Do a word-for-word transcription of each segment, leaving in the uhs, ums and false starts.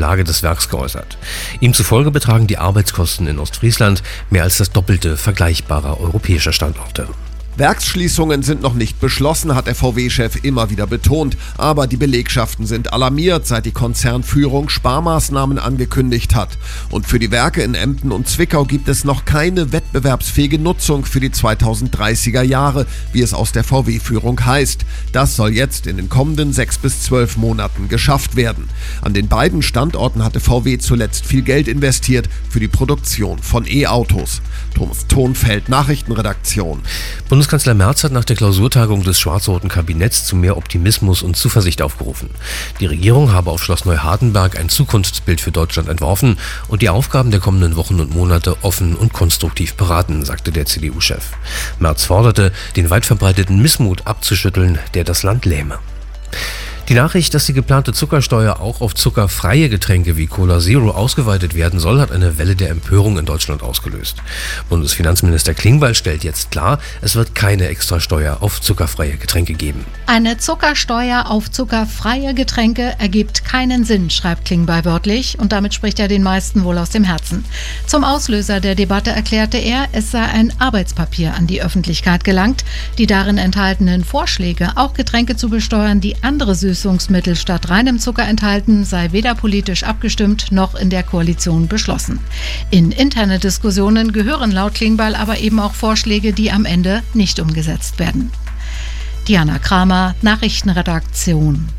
Lage des Werks geäußert. Ihm zufolge betragen die Arbeitskosten in Ostfriesland mehr als das Doppelte vergleichbarer europäischer Standorte. Werksschließungen sind noch nicht beschlossen, hat der V W-Chef immer wieder betont. Aber die Belegschaften sind alarmiert, seit die Konzernführung Sparmaßnahmen angekündigt hat. Und für die Werke in Emden und Zwickau gibt es noch keine wettbewerbsfähige Nutzung für die zweitausenddreißiger Jahre, wie es aus der V W-Führung heißt. Das soll jetzt in den kommenden sechs bis zwölf Monaten geschafft werden. An den beiden Standorten hatte V W zuletzt viel Geld investiert für die Produktion von E-Autos. Thomas Thonfeld, Nachrichtenredaktion. Bundeskanzler Merz hat nach der Klausurtagung des schwarz-roten Kabinetts zu mehr Optimismus und Zuversicht aufgerufen. Die Regierung habe auf Schloss Neuhardenberg ein Zukunftsbild für Deutschland entworfen und die Aufgaben der kommenden Wochen und Monate offen und konstruktiv beraten, sagte der C D U-Chef. Merz forderte, den weit verbreiteten Missmut abzuschütteln, der das Land lähme. Die Nachricht, dass die geplante Zuckersteuer auch auf zuckerfreie Getränke wie Cola Zero ausgeweitet werden soll, hat eine Welle der Empörung in Deutschland ausgelöst. Bundesfinanzminister Klingbeil stellt jetzt klar, es wird keine Extrasteuer auf zuckerfreie Getränke geben. Eine Zuckersteuer auf zuckerfreie Getränke ergibt keinen Sinn, schreibt Klingbeil wörtlich, und damit spricht er den meisten wohl aus dem Herzen. Zum Auslöser der Debatte erklärte er, es sei ein Arbeitspapier an die Öffentlichkeit gelangt. Die darin enthaltenen Vorschläge, auch Getränke zu besteuern, die andere Süßigkeiten Süßungsmittel statt reinem Zucker enthalten, sei weder politisch abgestimmt noch in der Koalition beschlossen. In interne Diskussionen gehören laut Klingbeil aber eben auch Vorschläge, die am Ende nicht umgesetzt werden. Diana Kramer, Nachrichtenredaktion.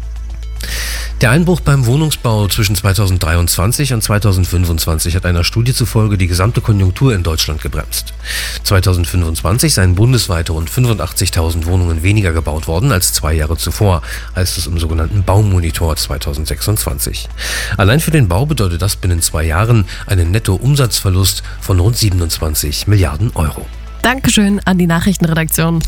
Der Einbruch beim Wohnungsbau zwischen zweitausenddreiundzwanzig und zweitausendfünfundzwanzig hat einer Studie zufolge die gesamte Konjunktur in Deutschland gebremst. zweitausendfünfundzwanzig seien bundesweit rund fünfundachtzigtausend Wohnungen weniger gebaut worden als zwei Jahre zuvor, heißt es im sogenannten Baumonitor zweitausendsechsundzwanzig. Allein für den Bau bedeutet das binnen zwei Jahren einen Nettoumsatzverlust von rund siebenundzwanzig Milliarden Euro. Dankeschön an die Nachrichtenredaktion.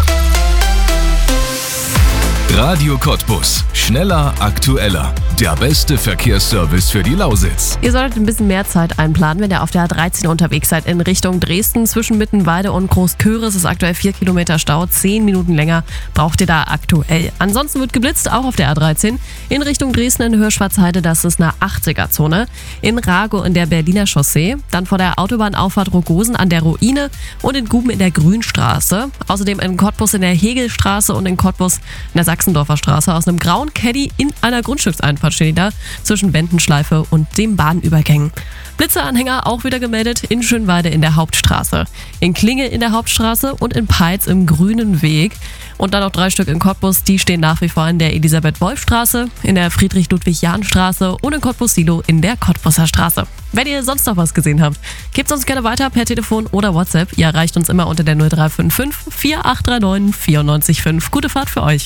Radio Cottbus. Schneller, aktueller. Der beste Verkehrsservice für die Lausitz. Ihr solltet ein bisschen mehr Zeit einplanen, wenn ihr auf der A dreizehn unterwegs seid in Richtung Dresden. Zwischen Mittenwalde und Großköris ist aktuell vier Kilometer Stau. Zehn Minuten länger braucht ihr da aktuell. Ansonsten wird geblitzt, auch auf der A dreizehn. In Richtung Dresden in Höhe-Schwarzheide, das ist eine achtziger-Zone. In Rago in der Berliner Chaussee. Dann vor der Autobahnauffahrt Rogosen an der Ruine und in Guben in der Grünstraße. Außerdem in Cottbus in der Hegelstraße und in Cottbus in der Sachsendorfer Straße. Aus einem grauen Caddy in einer Grundstückseinfahrt steht da zwischen Wendenschleife und dem Bahnübergängen. Blitzeanhänger auch wieder gemeldet in Schönweide in der Hauptstraße, in Klinge in der Hauptstraße und in Peitz im Grünen Weg. Und dann noch drei Stück in Cottbus, die stehen nach wie vor in der Elisabeth-Wolf-Straße, in der Friedrich-Ludwig-Jahn-Straße und in Cottbus-Silo in der Cottbuser Straße. Wenn ihr sonst noch was gesehen habt, gebt uns gerne weiter per Telefon oder WhatsApp. Ihr erreicht uns immer unter der null drei fünf fünf, vier acht drei neun, vier neun fünf. Gute Fahrt für euch.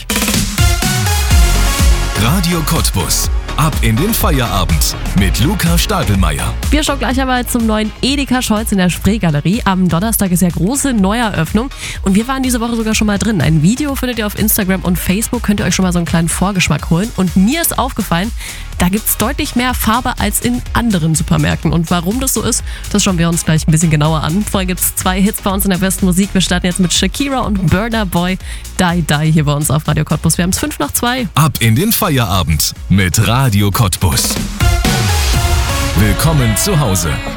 Radio Cottbus. Ab in den Feierabend mit Luca Stadelmeier. Wir schauen gleich aber zum neuen Edeka Scholz in der Spreegalerie. Am Donnerstag ist ja große Neueröffnung und wir waren diese Woche sogar schon mal drin. Ein Video findet ihr auf Instagram und Facebook, könnt ihr euch schon mal so einen kleinen Vorgeschmack holen. Und mir ist aufgefallen, da gibt es deutlich mehr Farbe als in anderen Supermärkten. Und warum das so ist, das schauen wir uns gleich ein bisschen genauer an. Vorher gibt es zwei Hits bei uns in der besten Musik. Wir starten jetzt mit Shakira und Burna Boy, Die Die hier bei uns auf Radio Cottbus. Wir haben es fünf nach zwei. Ab in den Feierabend mit Radio Cottbus. Willkommen zu Hause.